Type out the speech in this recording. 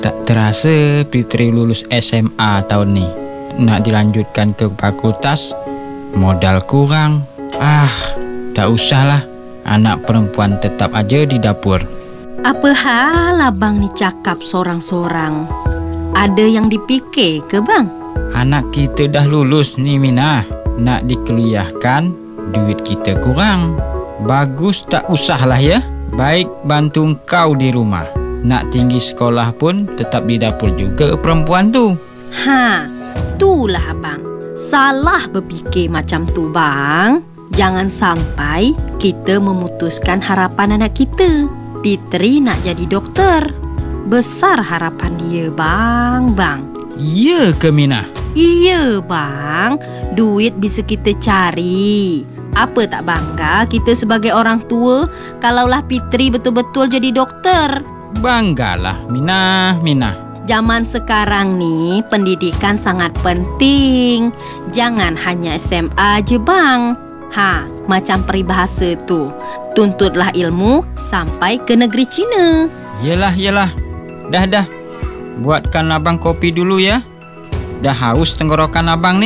Tak terasa Fitri lulus SMA tahun ni. Nak dilanjutkan ke fakultas, modal kurang. Tak usahlah. Anak perempuan tetap aja di dapur. Apa hal abang ni cakap sorang-sorang? Ada yang dipikir ke bang? Anak kita dah lulus ni Minah. Nak dikuliahkan, duit kita kurang. Bagus tak usahlah ya. Baik bantu kau di rumah. Nak tinggi sekolah pun tetap di dapur juga perempuan tu. Itulah abang. Salah berfikir macam tu bang. Jangan sampai kita memutuskan harapan anak kita. Fitri nak jadi doktor. Besar harapan dia bang. Ya ke Minah? Iya bang. Duit bisa kita cari. Apa tak bangga kita sebagai orang tua kalaulah Fitri betul-betul jadi doktor? Banggalah Minah. Zaman sekarang ni pendidikan sangat penting. Jangan hanya SMA je bang. Macam peribahasa tu. Tuntutlah ilmu sampai ke negeri Cina. Yelah. Dah. Buatkan abang kopi dulu ya. Dah haus tenggorokan abang ni.